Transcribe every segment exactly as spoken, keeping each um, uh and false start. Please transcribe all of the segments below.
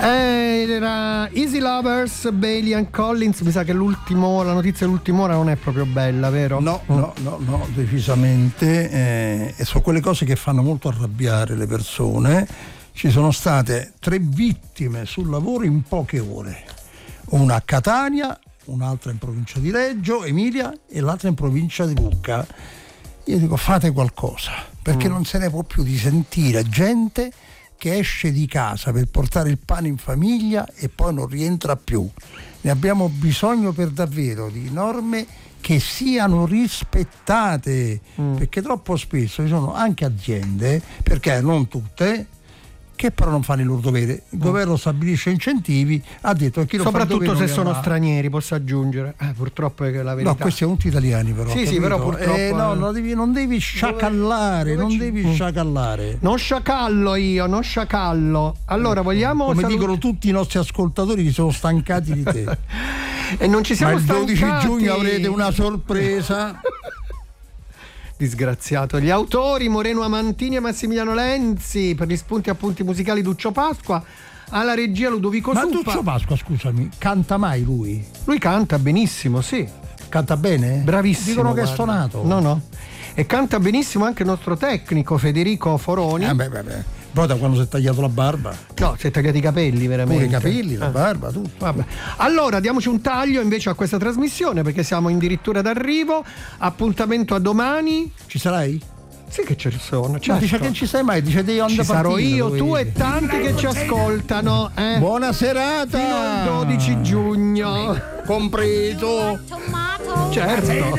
Era Easy Lovers, Bailey and Collins. Mi sa che l'ultimo, la notizia dell'ultima ora non è proprio bella, vero? No, no, no, no, decisamente. Eh, e sono quelle cose che fanno molto arrabbiare le persone. Ci sono state tre vittime sul lavoro in poche ore. Una a Catania, un'altra in provincia di Reggio Emilia e l'altra in provincia di Lucca. Io dico, fate qualcosa, perché mm. non se ne può più di sentire gente che esce di casa per portare il pane in famiglia e poi non rientra più. Ne abbiamo bisogno per davvero di norme che siano rispettate, mm. perché troppo spesso ci sono anche aziende, perché non tutte, che però non fanno il loro dovere. Il governo stabilisce incentivi, ha detto che chi lo soprattutto fa se sono stranieri, posso aggiungere. Eh, purtroppo è la verità. No, questi sono tutti italiani però. Sì, capito? sì, però purtroppo eh, no, eh. non devi, non devi sciacallare, dove, dove non devi mm. sciacallare. Non sciacallo io, non sciacallo. Allora, vogliamo come salut- dicono tutti i nostri ascoltatori che sono stancati di te. E non ci siamo Ma il stancati. dodici giugno avrete una sorpresa. Disgraziato. Gli autori Moreno Amantini e Massimiliano Lenzi, per gli spunti appunti musicali Duccio Pasqua, alla regia Ludovico Ma Suppa. Ma Duccio Pasqua, scusami, canta mai lui? Lui canta benissimo, sì. Canta bene? Bravissimo. Dicono guarda. che è stonato. No, no. E canta benissimo anche il nostro tecnico Federico Foroni. Eh beh, beh, beh. Poi da quando si è tagliato la barba. No, si è tagliati i capelli veramente. Pure i capelli, la ah. barba, tutto. Vabbè. Allora diamoci un taglio invece a questa trasmissione, perché siamo addirittura d'arrivo. Appuntamento a domani. Ci sarai? Sì che ci sono, certo. No, dice che non ci sei mai, dice devi andare. Ci sarò io, tu e tanti che ci ascoltano. Eh? Buona serata! Fino al dodici giugno. Compreso. Certo.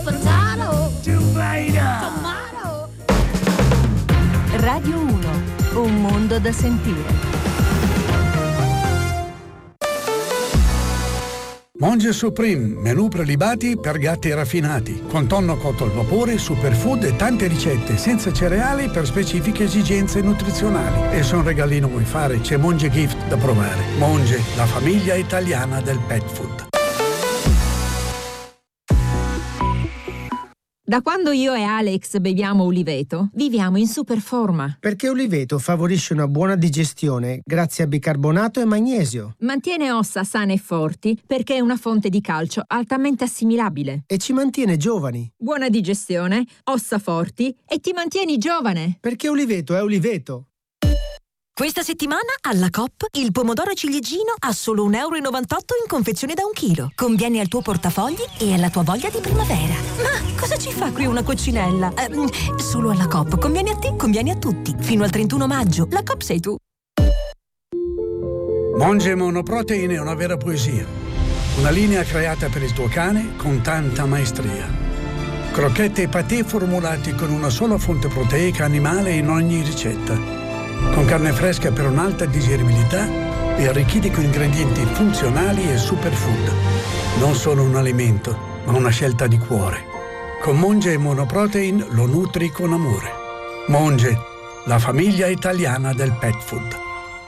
Radio uno, un mondo da sentire. Monge Supreme, menù prelibati per gatti raffinati, con tonno cotto al vapore, superfood e tante ricette senza cereali per specifiche esigenze nutrizionali. E se un regalino vuoi fare, c'è Monge Gift da provare. Monge, la famiglia italiana del pet food. Da quando io e Alex beviamo Uliveto, viviamo in super forma. Perché Uliveto favorisce una buona digestione grazie a bicarbonato e magnesio. Mantiene ossa sane e forti perché è una fonte di calcio altamente assimilabile. E ci mantiene giovani. Buona digestione, ossa forti e ti mantieni giovane. Perché Uliveto è Uliveto. Questa settimana alla Coop il pomodoro ciliegino a solo un euro e novantotto in confezione da un chilo. Conviene al tuo portafogli e alla tua voglia di primavera. Ma cosa ci fa qui una coccinella? Eh, solo alla Coop. Conviene a te, conviene a tutti. Fino al trentuno maggio. La Coop sei tu. Monge Monoprotein è una vera poesia. Una linea creata per il tuo cane con tanta maestria. Crocchette e patè formulati con una sola fonte proteica animale in ogni ricetta. Con carne fresca per un'alta digeribilità e arricchiti con ingredienti funzionali e superfood. Non solo un alimento, ma una scelta di cuore. Con Monge e Monoprotein lo nutri con amore. Monge, la famiglia italiana del pet food.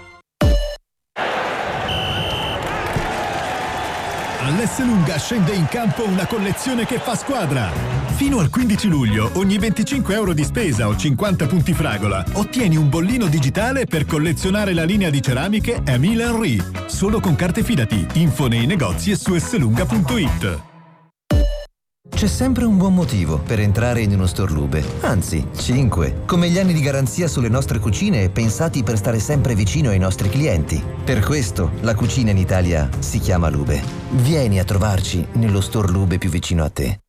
All'Esselunga scende in campo una collezione che fa squadra. Fino al quindici luglio, ogni venticinque euro di spesa o cinquanta punti fragola, ottieni un bollino digitale per collezionare la linea di ceramiche Emile Henry. Solo con carte Fidati. Info nei negozi e su esselunga punto it. C'è sempre un buon motivo per entrare in uno store Lube, anzi, cinque, come gli anni di garanzia sulle nostre cucine pensati per stare sempre vicino ai nostri clienti. Per questo la cucina in Italia si chiama Lube. Vieni a trovarci nello store Lube più vicino a te.